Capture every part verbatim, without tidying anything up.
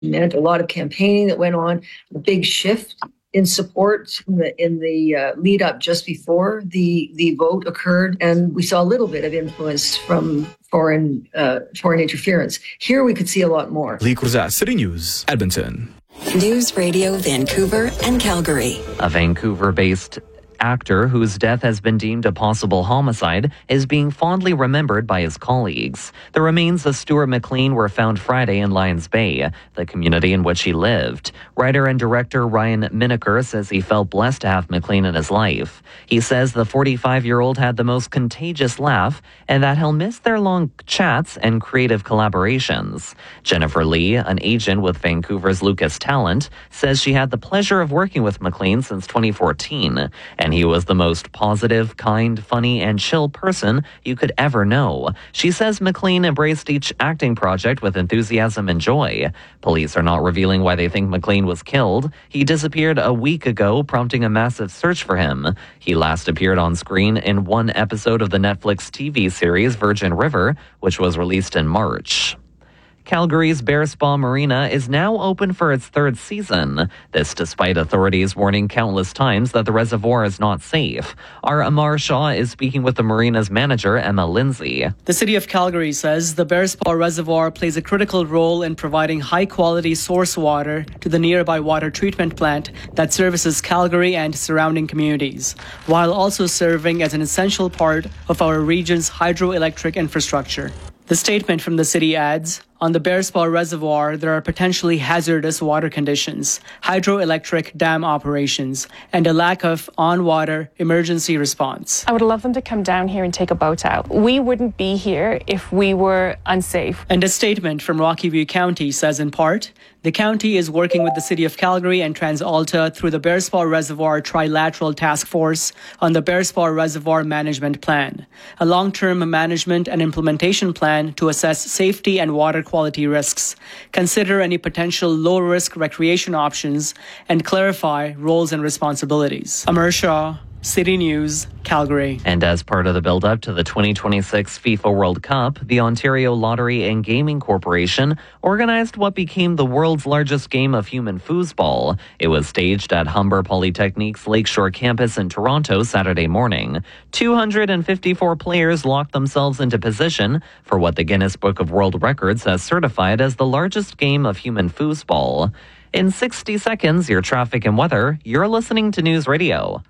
meant a lot of campaigning that went on, a big shift in support in the, in the uh, lead up just before the, the vote occurred. And we saw a little bit of influence from foreign uh, foreign interference. Here we could see a lot more. Lee Cruzat, City News, Edmonton. News Radio Vancouver and Calgary. A Vancouver-based actor whose death has been deemed a possible homicide is being fondly remembered by his colleagues. The remains of Stuart McLean were found Friday in Lions Bay, the community in which he lived. Writer and director Ryan Minaker says he felt blessed to have McLean in his life. He says the forty-five-year-old had the most contagious laugh and that he'll miss their long chats and creative collaborations. Jennifer Lee, an agent with Vancouver's Lucas Talent, says she had the pleasure of working with McLean since twenty fourteen, and he was the most positive, kind, funny, and chill person you could ever know. She says McLean embraced each acting project with enthusiasm and joy. Police are not revealing why they think McLean was killed. He disappeared a week ago, prompting a massive search for him. He last appeared on screen in one episode of the Netflix T V series Virgin River, which was released in March. Calgary's Bearspaw Marina is now open for its third season. This despite authorities warning countless times that the reservoir is not safe. Our Amar Shah is speaking with the marina's manager, Emma Lindsay. The City of Calgary says the Bearspaw Reservoir plays a critical role in providing high-quality source water to the nearby water treatment plant that services Calgary and surrounding communities, while also serving as an essential part of our region's hydroelectric infrastructure. The statement from the city adds, on the Bearspaw Reservoir, there are potentially hazardous water conditions, hydroelectric dam operations, and a lack of on-water emergency response. I would love them to come down here and take a boat out. We wouldn't be here if we were unsafe. And a statement from Rocky View County says in part, the county is working with the City of Calgary and TransAlta through the Bearspaw Reservoir Trilateral Task Force on the Bearspaw Reservoir Management Plan, a long-term management and implementation plan to assess safety and water quality risks, consider any potential low-risk recreation options, and clarify roles and responsibilities. Amar Shah, City News, Calgary. And as part of the build-up to the twenty twenty-six FIFA World Cup, the Ontario Lottery and Gaming Corporation organized what became the world's largest game of human foosball. It was staged at Humber Polytechnic's Lakeshore campus in Toronto Saturday morning. two hundred fifty-four players locked themselves into position for what the Guinness Book of World Records has certified as the largest game of human foosball. In sixty seconds, your traffic and weather, you're listening to News Radio.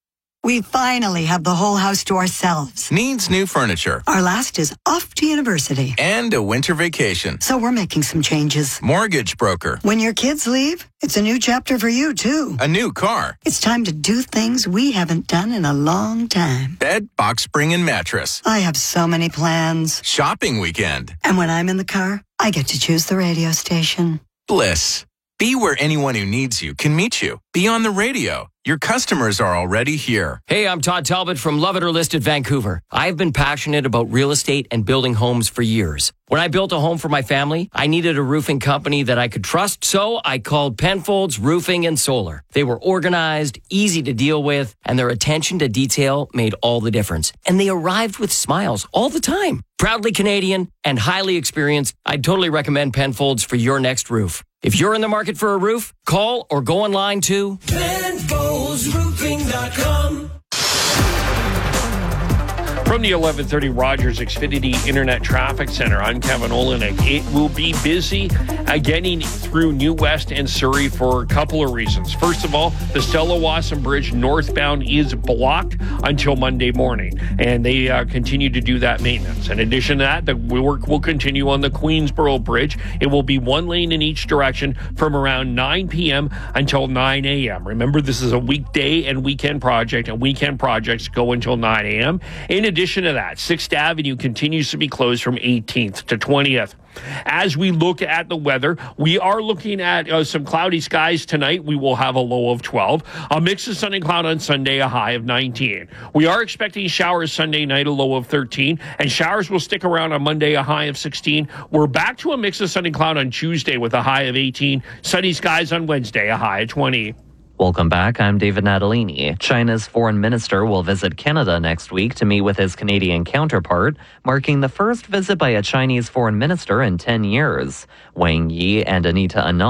We finally have the whole house to ourselves. Needs new furniture. Our last is off to university. And a winter vacation. So we're making some changes. Mortgage broker. When your kids leave, it's a new chapter for you, too. A new car. It's time to do things we haven't done in a long time. Bed, box spring, and mattress. I have so many plans. Shopping weekend. And when I'm in the car, I get to choose the radio station. Bliss. Be where anyone who needs you can meet you. Be on the radio. Your customers are already here. Hey, I'm Todd Talbot from Love It or List It Vancouver. I've been passionate about real estate and building homes for years. When I built a home for my family, I needed a roofing company that I could trust, so I called Penfolds Roofing and Solar. They were organized, easy to deal with, and their attention to detail made all the difference. And they arrived with smiles all the time. Proudly Canadian and highly experienced, I'd totally recommend Penfolds for your next roof. If you're in the market for a roof, call or go online to Penfolds Roofing dot com. From the eleven thirty Rogers Xfinity Internet Traffic Center, I'm Kevin Olenek. It will be busy uh, getting through New West and Surrey for a couple of reasons. First of all, the Stella Wasson Bridge northbound is blocked until Monday morning, and they uh, continue to do that maintenance. In addition to that, the work will continue on the Queensboro Bridge. It will be one lane in each direction from around nine p.m. until nine a.m. Remember, this is a weekday and weekend project, and weekend projects go until nine a.m. In addition to that, sixth Avenue continues to be closed from eighteenth to twentieth. As we look at the weather, we are looking at uh, some cloudy skies tonight. We will have a low of twelve. A mix of sun and cloud on Sunday, a high of nineteen. We are expecting showers Sunday night, a low of thirteen. And showers will stick around on Monday, a high of sixteen. We're back to a mix of sun and cloud on Tuesday with a high of eighteen. Sunny skies on Wednesday, a high of twenty. Welcome back. I'm David Natalini. China's foreign minister will visit Canada next week to meet with his Canadian counterpart, marking the first visit by a Chinese foreign minister in ten years. Wang Yi and Anita Anand